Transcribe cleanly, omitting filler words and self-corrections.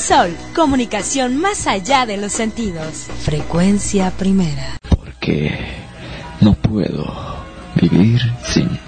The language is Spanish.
Sol, comunicación más allá de los sentidos. Frecuencia Primera. Porque no puedo vivir sin